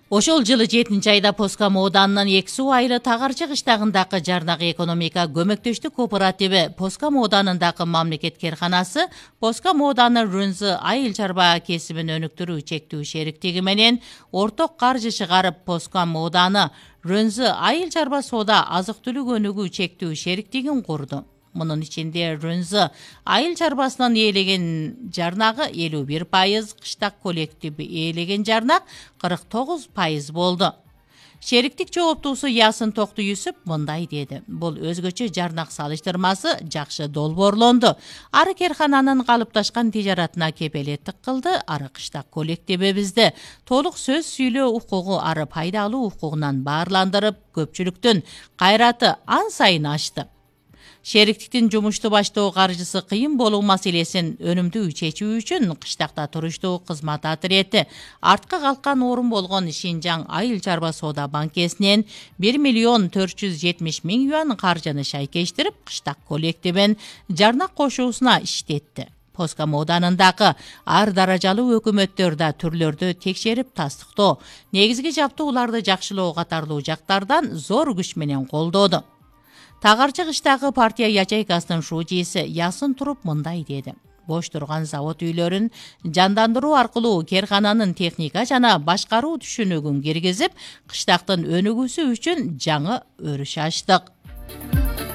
Ошол жылы 7-айда Поска Мооданынын 2 суу айылы Тагарчы кыштагындагы Жарнак экономика көмөктөштүк кооперативи Поска Мооданындагы мамлекет керканасы Поска Мооданы Рөнзү айыл чарба кесибин өнүктүрүү чектүү шериктиги менен орток каржы чыгарып Поска Мооданы Рөнзү айыл чарба соода азык түлүк өнүгүү чектүү шериктигин курду. Мунун ичинде Рөнзү айыл чарбасынан ээлеген жарнагы 51%, кыштак коллективи ээлеген жарнак 49% болду. Шериктик жооптуусу Ясын Токту Юсуп мындай деди. Бул өзгөчө жарнак салыштырмасы жакшы долбоорлонду. Ары керкананын калыпташкан тижаратына кепелеттик кылды. Ары кыштак коллективибизди толук сөз сүйлөө укугу ары пайдалуу укугунан баарландырып, көпчүлүктүн кайраты ан сайын ашты. Шериктиктин жумушту баштоо каржысы кыйын болуу маселесин өнүмдүү чечүү үчүн кыштакта туруштуу кызмат отирети артка калкан орун болгон Шинжаң айыл чарба соода банкесинен 1,470,000 юан каржыны шайкештирип, кыштак коллективин жарнак кошуусуна иштетти. Поска Мооданындагы ар даражалуу өкмөттөр да түрлөрдү текшерип тастыктоо, негизги жаптууларды жакшылоо катарлуу жактардан зор күч менен колдоду. Тагарчы кыштагы партия ячейкасынын шужиси Ясын туруп мындай деди. Бош турган завод үйлөрүн жандандыруу аркылуу керкананын техника жана башкаруу түшүнүгүн киргизип, кыштактын өнүгүүсү үчүн жаңы өрүш ачтык.